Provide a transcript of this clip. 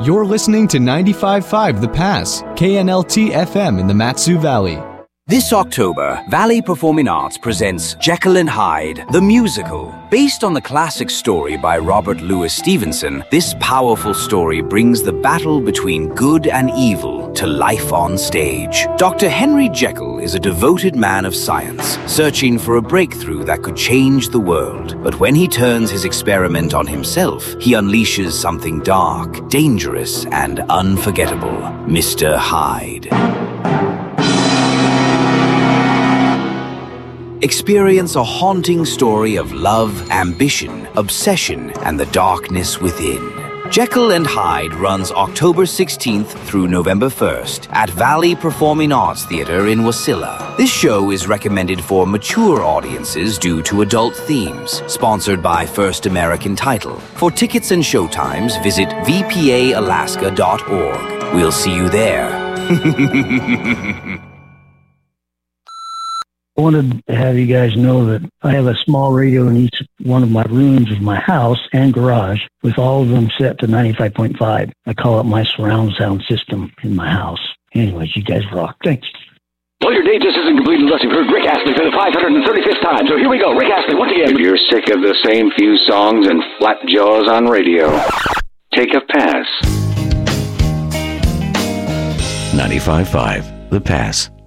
You're listening to 95.5 The Pass, KNLT FM in the Mat-Su Valley. This October, Valley Performing Arts presents Jekyll and Hyde, the musical. Based on the classic story by Robert Louis Stevenson, this powerful story brings the battle between good and evil to life on stage. Dr. Henry Jekyll is a devoted man of science, searching for a breakthrough that could change the world. But when he turns his experiment on himself, he unleashes something dark, dangerous, and unforgettable. Mr. Hyde. Experience a haunting story of love, ambition, obsession, and the darkness within. Jekyll and Hyde runs October 16th through November 1st at Valley Performing Arts Theatre in Wasilla. This show is recommended for mature audiences due to adult themes. Sponsored by First American Title. For tickets and showtimes, visit vpaalaska.org. We'll see you there. I wanted to have you guys know that I have a small radio in each one of my rooms of my house and garage, with all of them set to 95.5. I call it my surround sound system in my house. Anyways, you guys rock. Thanks. Well, your day just isn't complete unless you've heard Rick Astley for the 535th time. So here we go. Rick Astley, once again. If you're sick of the same few songs and flat jaws on radio, take a pass. 95.5 The Pass.